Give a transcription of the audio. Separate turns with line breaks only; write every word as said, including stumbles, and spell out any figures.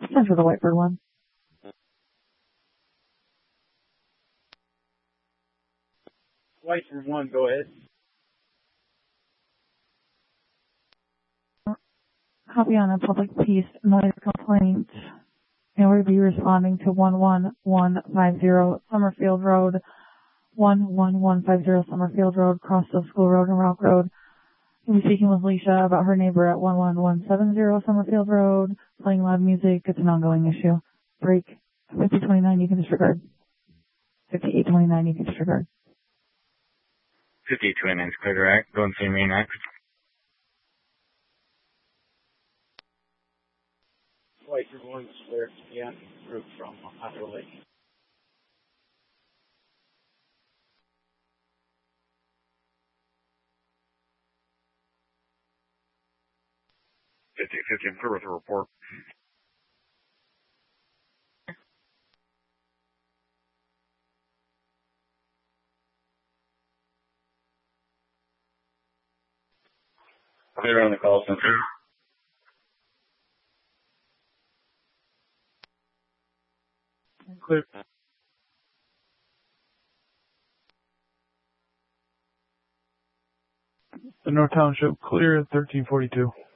Send for the Whitebird one.
Whitebird one, go ahead.
Copy on a public peace noise complaint. And we'll be responding to one one one five zero Summerfield Road, one one one five zero Summerfield Road, Crossville School Road and Rock Road. We'll be speaking with Leisha about her neighbor at one one one seven zero Summerfield Road, playing loud music. It's an ongoing issue. Break. fifty twenty-nine, you can disregard. fifty-eight twenty-nine, you can disregard.
fifty-eight twenty-nine is clear, direct. Go and see Marine Act.
Whitebird one is clear. Yeah, route from Otter Lake.
fifty fifty, I'm clear with the report. Clear on the call center.
Clear.
The North Township clear at thirteen forty-two.